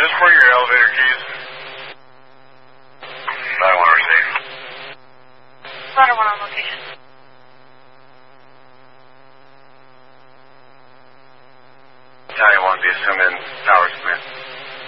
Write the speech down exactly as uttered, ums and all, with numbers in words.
this for your elevator keys? nine one receive. Ladder one on location. Italian one, be assuming Tower Smith.